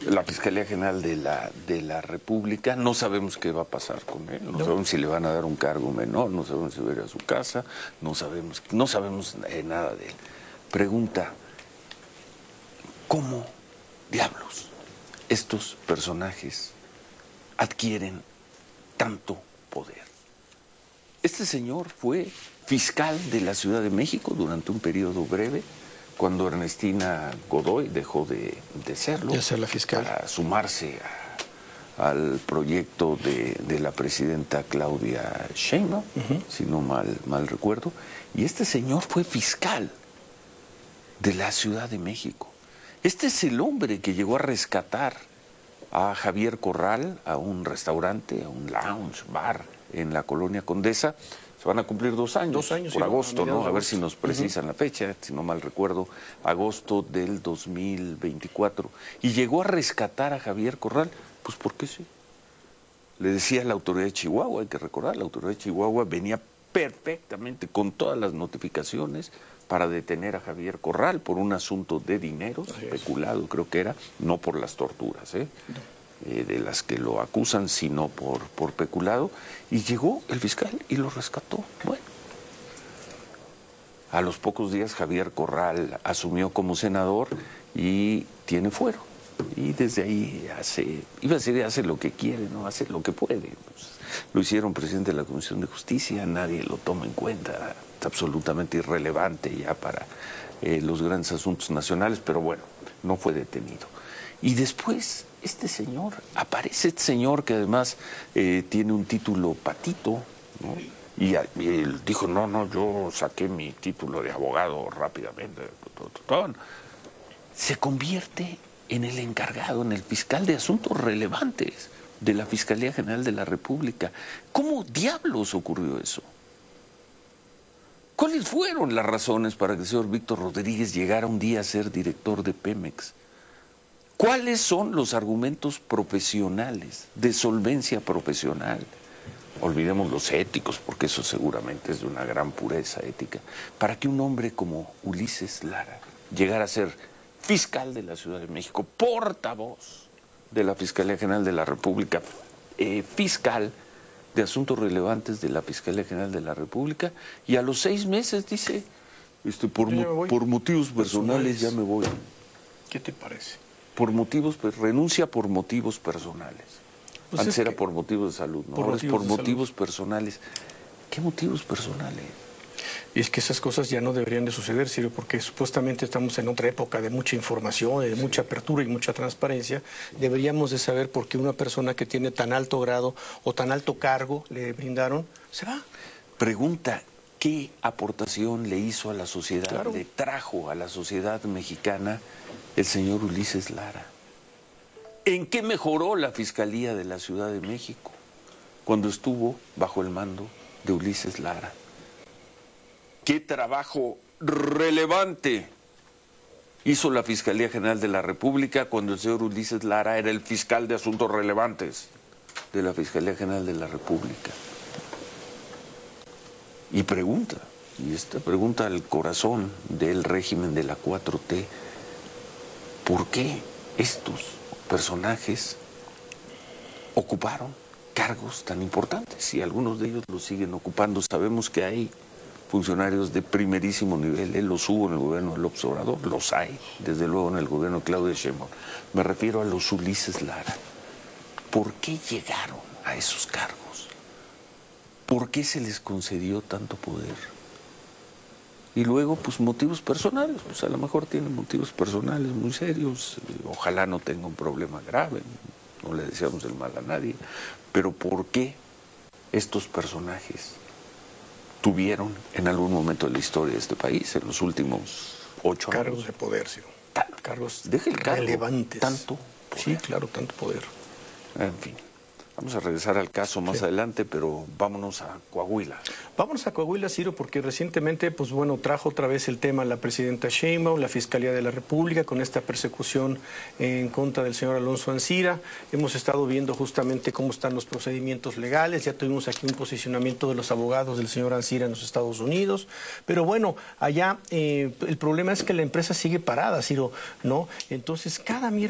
la Fiscalía General de la República. No sabemos qué va a pasar con él, no sabemos si le van a dar un cargo menor, no sabemos si va a ir a su casa, no sabemos nada de él. Pregunta, ¿cómo diablos estos personajes adquieren tanto poder? Este señor fue fiscal de la Ciudad de México durante un periodo breve, cuando Ernestina Godoy dejó de serlo, de ser la fiscal, para sumarse al proyecto de la presidenta Claudia Sheinbaum, si no mal recuerdo. Y este señor fue fiscal de la Ciudad de México. Este es el hombre que llegó a rescatar a Javier Corral a un restaurante, a un lounge, bar en la colonia Condesa. Se van a cumplir 2 años, 2 años por agosto, ¿no? A ver agosto. si nos precisan la fecha, si no mal recuerdo, agosto del 2024. Y llegó a rescatar a Javier Corral, pues ¿por qué sí? Le decía a la autoridad de Chihuahua, hay que recordar, la autoridad de Chihuahua venía perfectamente con todas las notificaciones para detener a Javier Corral por un asunto de dinero, especulado creo que era, no por las torturas, de las que lo acusan, sino por peculado, y llegó el fiscal y lo rescató. Bueno, a los pocos días Javier Corral asumió como senador y tiene fuero, y desde ahí hace lo que quiere, no hace lo que puede. Pues, lo hicieron presidente de la Comisión de Justicia, nadie lo toma en cuenta, es absolutamente irrelevante ya para los grandes asuntos nacionales, pero bueno, no fue detenido. Y después aparece este señor que además tiene un título patito, ¿no? Y él dijo, no, yo saqué mi título de abogado rápidamente. Se convierte en el encargado, en el fiscal de asuntos relevantes de la Fiscalía General de la República. ¿Cómo diablos ocurrió eso? ¿Cuáles fueron las razones para que el señor Víctor Rodríguez llegara un día a ser director de Pemex? ¿Cuáles son los argumentos profesionales, de solvencia profesional? Olvidemos los éticos, porque eso seguramente es de una gran pureza ética, para que un hombre como Ulises Lara llegara a ser fiscal de la Ciudad de México, portavoz de la Fiscalía General de la República, fiscal de asuntos relevantes de la Fiscalía General de la República, y a los 6 meses dice, por motivos personales ya me voy. ¿Qué te parece? Renuncia por motivos personales. Pues Antes era por motivos de salud, ¿no? Ahora es por motivos personales. ¿Qué motivos personales? Y es que esas cosas ya no deberían de suceder, Ciro, porque supuestamente estamos en otra época de mucha información, de mucha apertura y mucha transparencia. Deberíamos de saber por qué una persona que tiene tan alto grado o tan alto cargo le brindaron, se va. Pregunta, ¿qué aportación le hizo a la sociedad, claro, le trajo a la sociedad mexicana el señor Ulises Lara? ¿En qué mejoró la Fiscalía de la Ciudad de México cuando estuvo bajo el mando de Ulises Lara? ¿Qué trabajo relevante hizo la Fiscalía General de la República cuando el señor Ulises Lara era el fiscal de asuntos relevantes de la Fiscalía General de la República? Y esta pregunta al corazón del régimen de la 4T, ¿por qué estos personajes ocuparon cargos tan importantes? Y algunos de ellos los siguen ocupando. Sabemos que hay funcionarios de primerísimo nivel, los hubo en el gobierno de López Obrador, los hay, desde luego en el gobierno de Claudia Sheinbaum. Me refiero a los Ulises Lara. ¿Por qué llegaron a esos cargos? ¿Por qué se les concedió tanto poder? Y luego, pues motivos personales, pues a lo mejor tienen motivos personales muy serios, ojalá no tenga un problema grave, no le deseamos el mal a nadie, pero ¿por qué estos personajes tuvieron en algún momento de la historia de este país, en los últimos 8 años? Cargos de poder, Ciro. Cargos relevantes. Tanto poder. Sí, claro, tanto poder. En fin. Vamos a regresar al caso más adelante, pero vámonos a Coahuila. Vámonos a Coahuila, Ciro, porque recientemente, pues bueno, trajo otra vez el tema la presidenta Sheinbaum, la Fiscalía de la República, con esta persecución en contra del señor Alonso Ancira. Hemos estado viendo justamente cómo están los procedimientos legales. Ya tuvimos aquí un posicionamiento de los abogados del señor Ancira en los Estados Unidos. Pero bueno, allá el problema es que la empresa sigue parada, Ciro, ¿no? Entonces, cada miércoles